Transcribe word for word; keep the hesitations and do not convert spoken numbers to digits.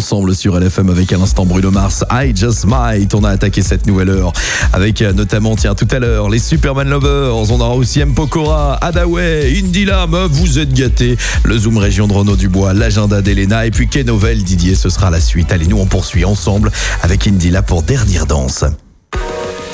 ensemble sur L F M avec à l'instant Bruno Mars, I Just Might. On a attaqué cette nouvelle heure avec notamment, tiens, tout à l'heure, les Superman Lovers. On aura aussi M. Pokora, Hadaway, Indila, meuf, vous êtes gâtés. Le Zoom Région de Renaud Dubois, l'agenda d'Elena et puis Kenovel, Didier, ce sera la suite. Allez, nous on poursuit ensemble avec Indila pour Dernière Danse.